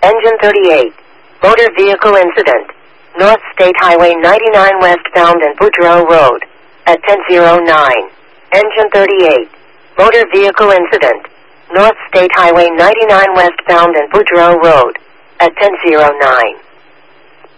Engine 38. Motor vehicle incident. North State Highway 99 westbound and Boudreaux Road. At 10:09. Engine 38. Motor vehicle incident. North State Highway 99 westbound and Boudreaux Road. At 10:09.